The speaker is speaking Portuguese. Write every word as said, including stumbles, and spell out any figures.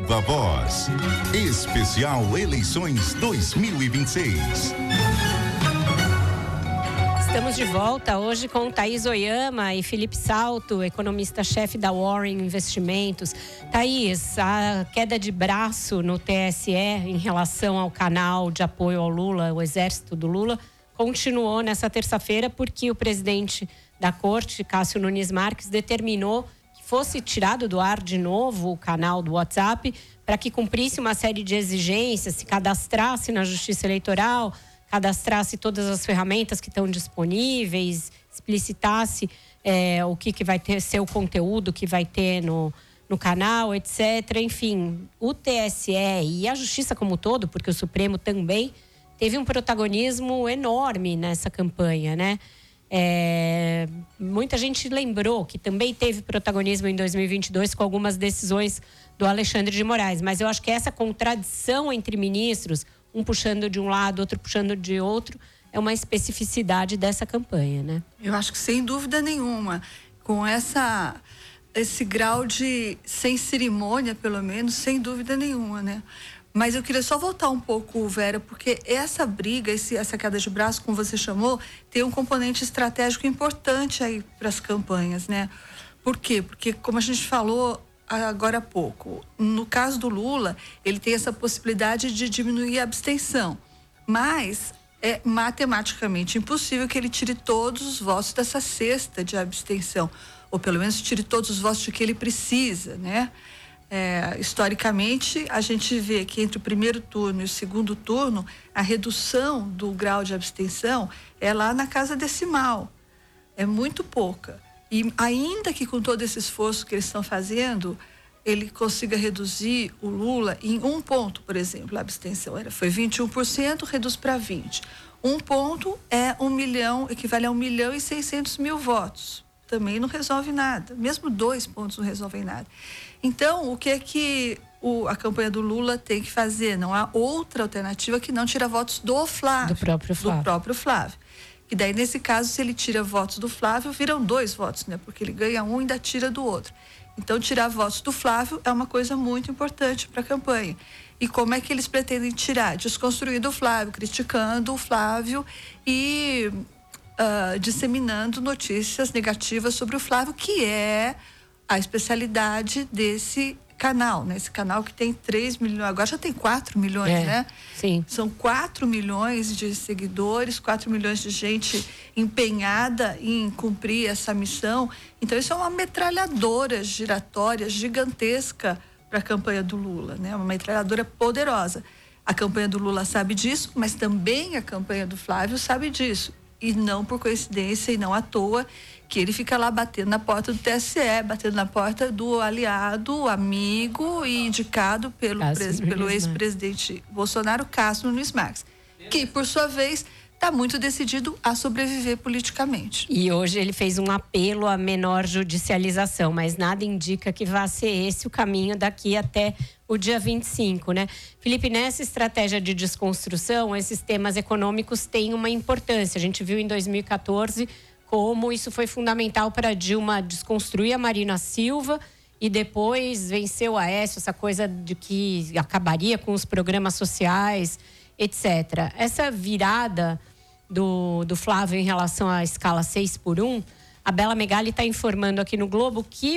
Viva Voz. Especial Eleições dois mil e vinte e seis. Estamos de volta hoje com Thaís Oyama e Felipe Salto, economista-chefe da Warren Investimentos. Thaís, a queda de braço no T S E em relação ao canal de apoio ao Lula, o exército do Lula, continuou nessa terça-feira porque o presidente da corte, Cássio Nunes Marques, determinou que fosse tirado do ar de novo o canal do WhatsApp para que cumprisse uma série de exigências, se cadastrasse na Justiça Eleitoral, cadastrasse todas as ferramentas que estão disponíveis, explicitasse é, o que, que vai ter, ser o conteúdo que vai ter no, no canal, etcétera. Enfim, o T S E e a Justiça como um todo, porque o Supremo também teve um protagonismo enorme nessa campanha, né? É, muita gente lembrou que também teve protagonismo em dois mil e vinte e dois com algumas decisões do Alexandre de Moraes, mas eu acho que essa contradição entre ministros, um puxando de um lado, outro puxando de outro, é uma especificidade dessa campanha, né? Eu acho que sem dúvida nenhuma, com essa, esse grau de, sem cerimônia pelo menos, sem dúvida nenhuma, né? Mas eu queria só voltar um pouco, Vera, porque essa briga, esse, essa queda de braço, como você chamou, tem um componente estratégico importante aí para as campanhas, né? Por quê? Porque, como a gente falou agora há pouco, no caso do Lula, ele tem essa possibilidade de diminuir a abstenção, mas é matematicamente impossível que ele tire todos os votos dessa cesta de abstenção, ou pelo menos tire todos os votos de que ele precisa, né? É, historicamente, a gente vê que entre o primeiro turno e o segundo turno, a redução do grau de abstenção é lá na casa decimal, é muito pouca. E ainda que com todo esse esforço que eles estão fazendo, ele consiga reduzir o Lula em um ponto, por exemplo, a abstenção era, foi vinte e um por cento, reduz para vinte. Um ponto é um milhão, equivale a um milhão e seiscentos mil votos. Também não resolve nada. Mesmo dois pontos não resolvem nada. Então, o que é que o, a campanha do Lula tem que fazer? Não há outra alternativa que não tirar votos do Flávio. Do próprio Flávio. Do próprio Flávio. E daí, nesse caso, se ele tira votos do Flávio, viram dois votos, né? Porque ele ganha um e ainda tira do outro. Então, tirar votos do Flávio é uma coisa muito importante para a campanha. E como é que eles pretendem tirar? Desconstruindo o Flávio, criticando o Flávio e uh, disseminando notícias negativas sobre o Flávio, que é a especialidade desse canal, né? Esse canal que tem três milhões, agora já tem quatro milhões, é, né? Sim. São quatro milhões de seguidores, quatro milhões de gente empenhada em cumprir essa missão. Então, isso é uma metralhadora giratória gigantesca para a campanha do Lula, né? Uma metralhadora poderosa. A campanha do Lula sabe disso, mas também a campanha do Flávio sabe disso. E não por coincidência e não à toa que ele fica lá batendo na porta do T S E, batendo na porta do aliado, amigo e indicado pelo, pres, pelo ex-presidente Bolsonaro, Cássio Nunes Marques, que, por sua vez, está muito decidido a sobreviver politicamente. E hoje ele fez um apelo à menor judicialização, mas nada indica que vá ser esse o caminho daqui até o dia vinte e cinco, né? Felipe, nessa estratégia de desconstrução, esses temas econômicos têm uma importância. A gente viu em dois mil e quatorze como isso foi fundamental para Dilma desconstruir a Marina Silva e depois venceu o Aécio, essa coisa de que acabaria com os programas sociais, etcétera. Essa virada do, do Flávio em relação à escala seis por um, a Bela Megali está informando aqui no Globo que